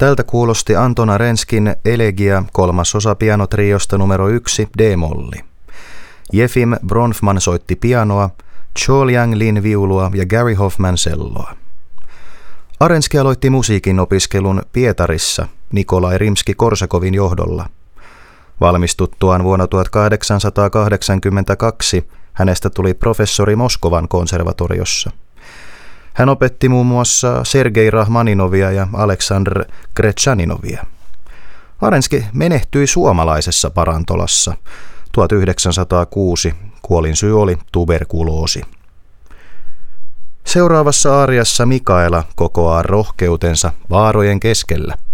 Tältä kuulosti Anton Arenskin Elegia kolmasosa pianotriosta numero 1 D-molli. Jefim Bronfman soitti pianoa, Chol Yang-lin viulua ja Gary Hoffman selloa. Arenski aloitti musiikin opiskelun Pietarissa Nikolai Rimski-Korsakovin johdolla. Valmistuttuaan vuonna 1882 hänestä tuli professori Moskovan konservatoriossa. Hän opetti muun muassa Sergei Rahmaninovia ja Aleksandr Gretšaninovia. Arenski menehtyi suomalaisessa parantolassa 1906. Kuolinsyy oli tuberkuloosi. Seuraavassa aariassa Mikaela kokoaa rohkeutensa vaarojen keskellä.